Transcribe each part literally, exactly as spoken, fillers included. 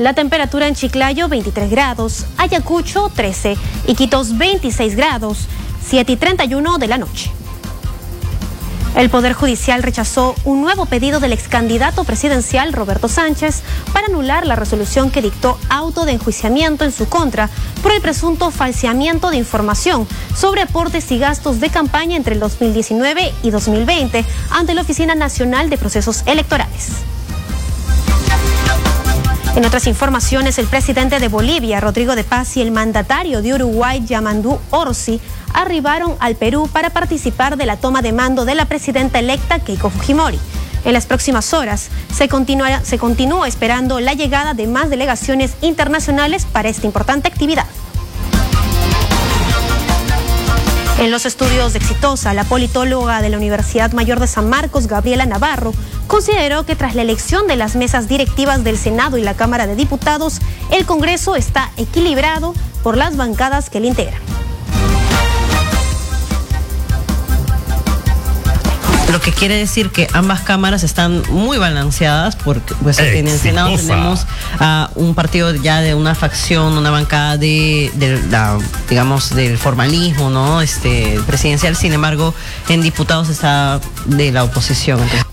La temperatura en Chiclayo veintitrés grados, Ayacucho trece, Iquitos veintiséis grados, siete y treinta y uno de la noche. El Poder Judicial rechazó un nuevo pedido del ex candidato presidencial Roberto Sánchez para anular la resolución que dictó auto de enjuiciamiento en su contra por el presunto falseamiento de información sobre aportes y gastos de campaña entre el dos mil diecinueve y dos mil veinte ante la Oficina Nacional de Procesos Electorales. En otras informaciones, el presidente de Bolivia, Rodrigo de Paz, y el mandatario de Uruguay, Yamandú Orsi, arribaron al Perú para participar de la toma de mando de la presidenta electa Keiko Fujimori. En las próximas horas se continúa, se continúa esperando la llegada de más delegaciones internacionales para esta importante actividad. En los estudios de Exitosa, la politóloga de la Universidad Mayor de San Marcos, Gabriela Navarro, consideró que tras la elección de las mesas directivas del Senado y la Cámara de Diputados, el Congreso está equilibrado por las bancadas que le integran. Lo que quiere decir que ambas cámaras están muy balanceadas, porque pues, en el Senado tenemos uh, un partido ya de una facción, una bancada de, de la, digamos, del formalismo, ¿no? Este, presidencial. Sin embargo, en diputados está de la oposición. Entonces...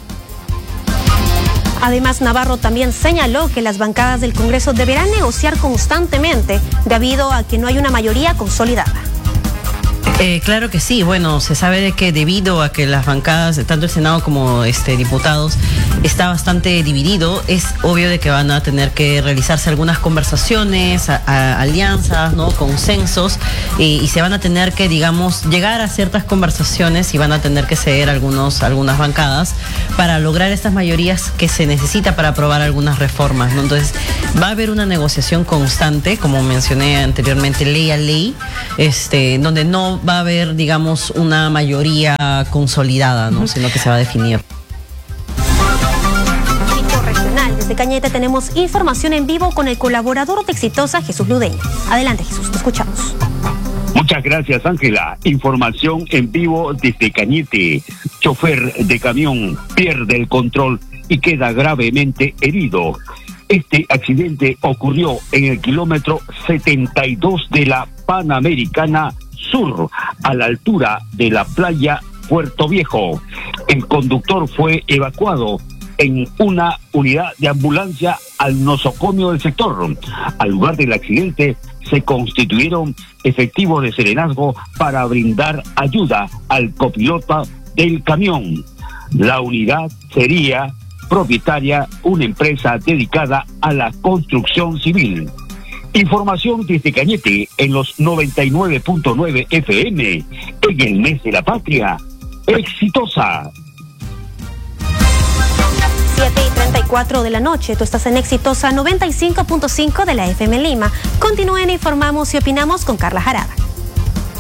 Además, Navarro también señaló que las bancadas del Congreso deberán negociar constantemente debido a que no hay una mayoría consolidada. Eh, claro que sí. Bueno, se sabe de que debido a que las bancadas, tanto el Senado como este diputados, está bastante dividido, es obvio de que van a tener que realizarse algunas conversaciones, a, a, alianzas, ¿no? Consensos, y, y se van a tener que, digamos, llegar a ciertas conversaciones y van a tener que ceder algunos, algunas bancadas para lograr estas mayorías que se necesita para aprobar algunas reformas, ¿no? Entonces, va a haber una negociación constante, como mencioné anteriormente, ley a ley, este, donde no va a haber, digamos, una mayoría consolidada, ¿no? Uh-huh. Sino que se va a definir. Regional, desde Cañete tenemos información en vivo con el colaborador de Exitosa, Jesús Ludeña. Adelante, Jesús, te escuchamos. Muchas gracias, Ángela. Información en vivo desde Cañete. Chofer de camión pierde el control y queda gravemente herido. Este accidente ocurrió en el kilómetro setenta y dos de la Panamericana Sur, a la altura de la playa Puerto Viejo. El conductor fue evacuado en una unidad de ambulancia al nosocomio del sector. Al lugar del accidente se constituyeron efectivos de serenazgo para brindar ayuda al copiloto del camión. La unidad sería propietaria una empresa dedicada a la construcción civil. Información desde Cañete en los noventa y nueve punto nueve F M, en el mes de la patria. Exitosa. siete y treinta y cuatro de la noche, tú estás en Exitosa noventa y cinco punto cinco de la F M Lima. Continúen, informamos y opinamos con Carla Jarada.